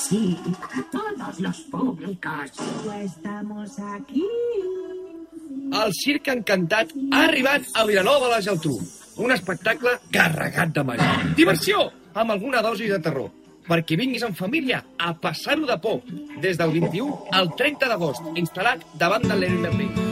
Sí, todos los públicos. Estamos aquí. El Circ Encantat ha arribat a Vilanova de la Geltrú. Un espectacle carregat de màgia. Diversió, amb alguna dosi de terror. Perquè vinguis en família a passar-ho de por. Des del 21 al 30 d'agost, instal·lat davant de l'Hermes.